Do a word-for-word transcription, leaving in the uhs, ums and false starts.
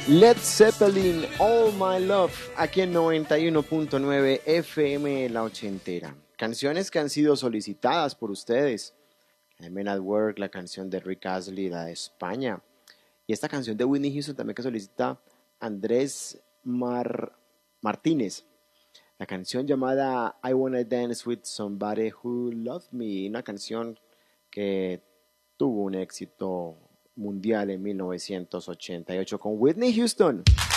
Led Zeppelin, All My Love, aquí en noventa y uno punto nueve F M La Ochentera. Canciones que han sido solicitadas por ustedes. Men at Work, la canción de Rick Astley, la de España. Y esta canción de Whitney Houston también que solicita Andrés Mar Martínez. La canción llamada I Wanna Dance With Somebody Who Loved Me. Una canción que tuvo un éxito mundial en mil novecientos ochenta y ocho con Whitney Houston.